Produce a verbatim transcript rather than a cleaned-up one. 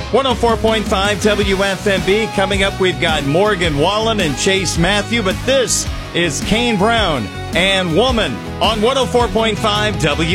one oh four point five W F M B. Coming up, we've got Morgan Wallen and Chase Matthew, but this is Kane Brown and Woman on one oh four point five W F M B.